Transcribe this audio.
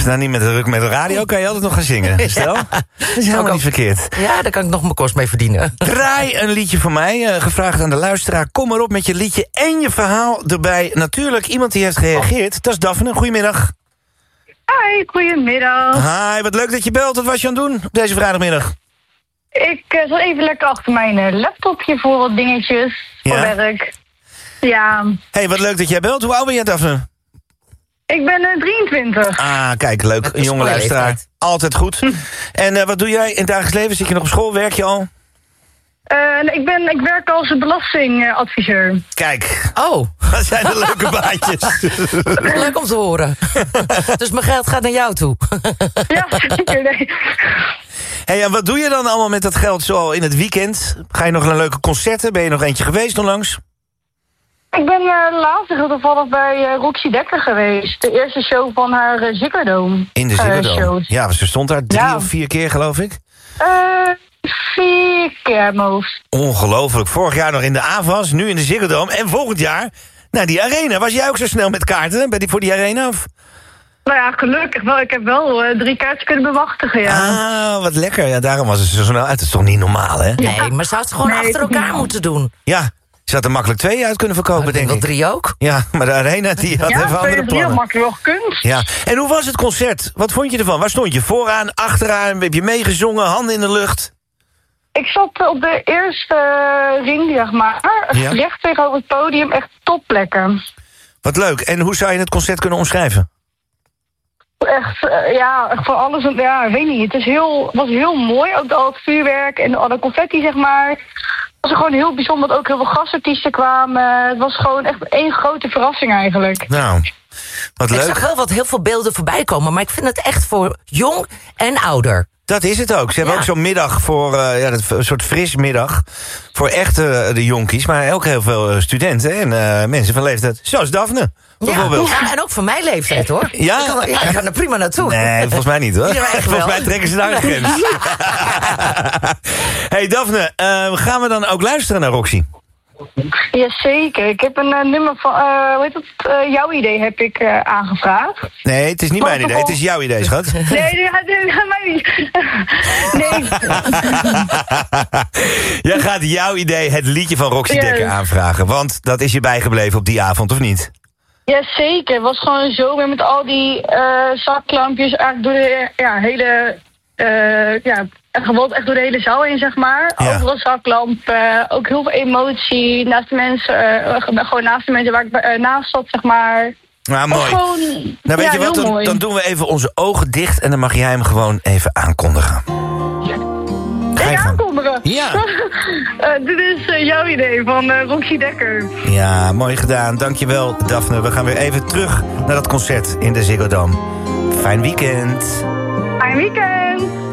nou niet met de radio, kan je altijd nog gaan zingen. Stel, dat is helemaal niet verkeerd. Ja, daar kan ik nog mijn kost mee verdienen. Draai een liedje voor mij, gevraagd aan de luisteraar. Kom maar op met je liedje en je verhaal erbij. Natuurlijk, iemand die heeft gereageerd, dat is Daphne. Goedemiddag. Hi, goedemiddag. Hi, wat leuk dat je belt. Wat was je aan het doen op deze vrijdagmiddag? Ik zat even lekker achter mijn laptopje voor wat dingetjes voor werk. Ja. Hey, wat leuk dat jij belt. Hoe oud ben jij, Daphne? Ik ben 23. Ah, kijk, leuk. Een jonge luisteraar. Altijd goed. En wat doe jij in het dagelijks leven? Zit je nog op school? Werk je al? Ik werk als belastingadviseur. Kijk. Oh. Dat zijn de leuke baantjes. Leuk om te horen. Dus mijn geld gaat naar jou toe. Ja, zeker. Nee. Hey, en wat doe je dan allemaal met dat geld zo in het weekend? Ga je nog naar leuke concerten? Ben je nog eentje geweest onlangs? Ik ben laatst heel toevallig bij Roxy Dekker geweest. De eerste show van haar Ziggo Dome. In de Ziggo Dome? Ja, ze stond daar 3 of 4 keer, geloof ik. 4 keer uit mijn hoofd. Ongelooflijk. Vorig jaar nog in de AVAS, nu in de Ziggo Dome. En volgend jaar naar die arena. Was jij ook zo snel met kaarten voor die arena? Of? Nou ja, gelukkig wel. Ik heb wel 3 kaartjes kunnen bemachtigen, ja. Ah, wat lekker. Ja, daarom was het zo snel uit. Het is toch niet normaal, hè? Nee, maar zou het gewoon achter elkaar moeten doen? Ja. Je had er makkelijk 2 uit kunnen verkopen, denk ik. Wel 3 ook? Ja, maar de arena die had even andere plannen. Ja, makkelijk wel gekund. Ja, en hoe was het concert? Wat vond je ervan? Waar stond je? Vooraan, achteraan? Heb je meegezongen? Handen in de lucht? Ik zat op de eerste ring, zeg maar. Ja. Recht tegenover het podium. Echt topplekken. Wat leuk. En hoe zou je het concert kunnen omschrijven? Echt, echt van alles. Ja, ik weet niet. Het was heel mooi. Ook al het vuurwerk en alle confetti, zeg maar. Het was gewoon heel bijzonder dat ook heel veel gastartiesten kwamen. Het was gewoon echt 1 grote verrassing eigenlijk. Nou, wat leuk. Ik zag wel heel veel beelden voorbij komen, maar ik vind het echt voor jong en ouder. Dat is het ook. Ze hebben ook zo'n middag voor, een soort frismiddag voor echt de jonkies, maar ook heel veel studenten en mensen van leeftijd, zoals Daphne. Bijvoorbeeld. Ja, en ook van mijn leeftijd, hoor. Ja? Ik ga er prima naartoe. Nee, volgens mij niet, hoor. Ja, volgens mij trekken ze daar een grens. Hey, Daphne, gaan we dan ook luisteren naar Roxy? Jazeker. Ik heb een nummer van, jouw idee heb ik aangevraagd. Nee, het is niet mijn idee. Het is jouw idee, schat. Nee, mij niet. Nee. Jij gaat jouw idee het liedje van Roxy Dekker aanvragen. Want dat is je bijgebleven op die avond, of niet? Jazeker. Het was gewoon een zomer met al die zaklampjes eigenlijk door de hele... gewoon echt door de hele zaal heen, zeg maar. Ja. Overal zaklampen, ook heel veel emotie. Naast de mensen, gewoon naast de mensen waar ik naast zat, zeg maar. Nou, mooi. Gewoon, nou, weet je wat, dan doen we even onze ogen dicht en dan mag jij hem gewoon even aankondigen. Ga je aankondigen? Ja. Dit is jouw idee van Roxy Dekker. Ja, mooi gedaan. Dankjewel, Daphne. We gaan weer even terug naar dat concert in de Ziggo Dome. Fijn weekend. Fijn weekend.